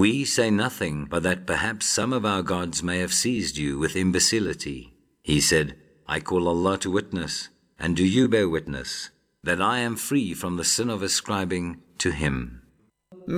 We say nothing but that perhaps some of our gods may have seized you with imbecility. He said, I call Allah to witness, and do you bear witness, that I am free from the sin of ascribing to Him.